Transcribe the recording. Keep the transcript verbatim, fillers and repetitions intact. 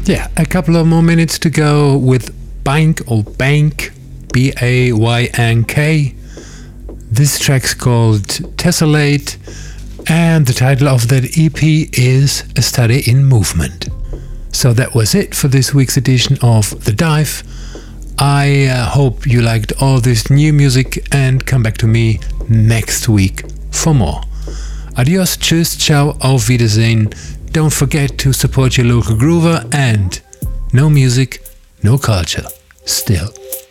Yeah, a couple of more minutes to go with Bank or Bank, B A Y N K. This track's called Tessellate, and the title of that E P is A Study in Movement. So that was it for this week's edition of The Dive. I uh, hope you liked all this new music and come back to me next week for more. Adios, tschüss, ciao, auf Wiedersehen. Don't forget to support your local groover, and no music, no culture. Still.